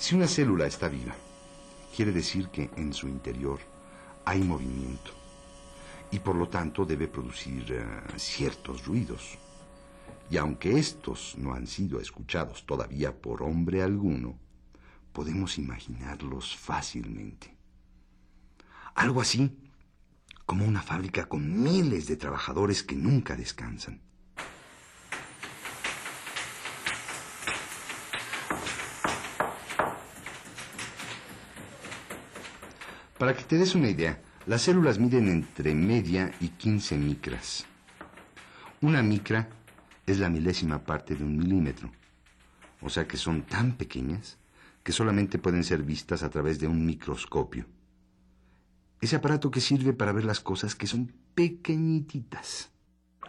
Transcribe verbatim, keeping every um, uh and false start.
Si una célula está viva, quiere decir que en su interior hay movimiento y por lo tanto debe producir uh, ciertos ruidos. Y aunque estos no han sido escuchados todavía por hombre alguno, podemos imaginarlos fácilmente. Algo así como una fábrica con miles de trabajadores que nunca descansan. Para que te des una idea, las células miden entre media y quince micras. Una micra es la milésima parte de un milímetro, o sea que son tan pequeñas que solamente pueden ser vistas a través de un microscopio. Ese aparato que sirve para ver las cosas que son pequeñititas.